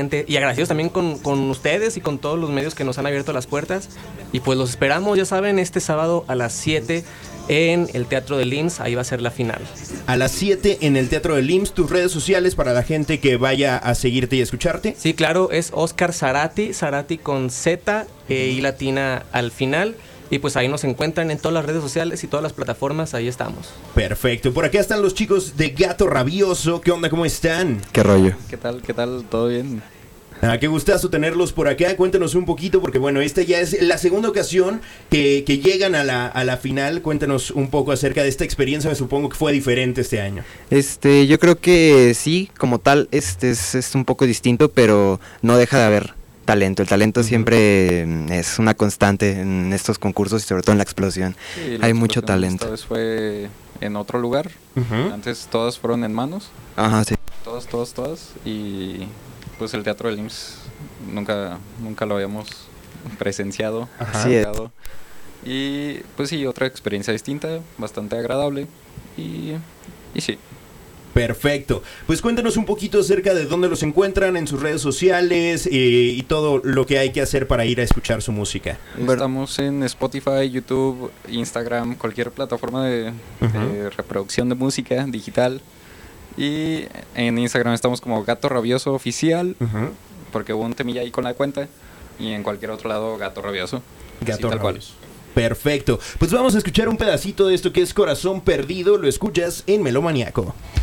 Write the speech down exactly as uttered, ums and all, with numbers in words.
Y agradecidos también con, con ustedes y con todos los medios que nos han abierto las puertas. Y pues los esperamos, ya saben, este sábado a las siete en el Teatro del I M S S. Ahí va a ser la final. A las siete en el Teatro del I M S S. ¿Tus redes sociales para la gente que vaya a seguirte y escucharte? Sí, claro, es Oscar Zarati, Zarati con Z e I latina al final. Y pues ahí nos encuentran en todas las redes sociales y todas las plataformas, ahí estamos. Perfecto, por acá están los chicos de Gato Rabioso. ¿Qué onda? ¿Cómo están? ¿Qué rollo? ¿Qué tal? ¿Qué tal? ¿Todo bien? Ah, qué gustazo tenerlos por acá. Cuéntanos un poquito, porque bueno, esta ya es la segunda ocasión que, que llegan a la, a la final. Cuéntanos un poco acerca de esta experiencia. Me supongo que fue diferente este año. Este, yo creo que sí, como tal, este es, es un poco distinto, pero no deja de haber talento. El talento uh-huh. siempre es una constante en estos concursos y sobre todo en la explosión. Sí, la Hay explosión mucho talento. Esta vez fue en otro lugar. Uh-huh. Antes todas fueron en manos. Ajá, sí. Todas, todas, todas. Y pues el Teatro del I M S S nunca, nunca lo habíamos presenciado. Ajá. Sí. Y pues sí, otra experiencia distinta, bastante agradable. Y, y sí. Perfecto. Pues cuéntanos un poquito acerca de dónde los encuentran en sus redes sociales eh, y todo lo que hay que hacer para ir a escuchar su música. Estamos en Spotify, YouTube, Instagram, cualquier plataforma de, uh-huh. de reproducción de música digital. Y en Instagram estamos como Gato Rabioso Oficial, uh-huh. porque hubo un temilla ahí con la cuenta. Y en cualquier otro lado, Gato Rabioso. Gato Rabioso. Cual. Perfecto. Pues vamos a escuchar un pedacito de esto que es Corazón Perdido. Lo escuchas en Melómaniaco.